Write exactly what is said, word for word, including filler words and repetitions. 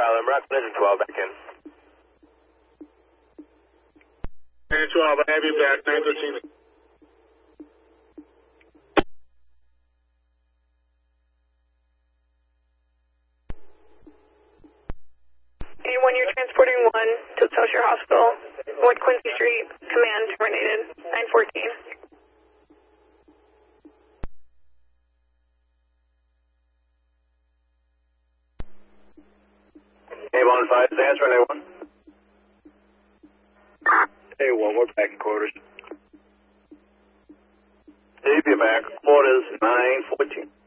Island, Rock, Legend twelve, back in. nine twelve, I have you back, nine thirteen. When you're transporting one to South Shore Hospital, North Quincy Street, command terminated, nine fourteen. Avon five, answer on A one. A one, we're back in quarters. Dave, you're back, quarters, nine fourteen.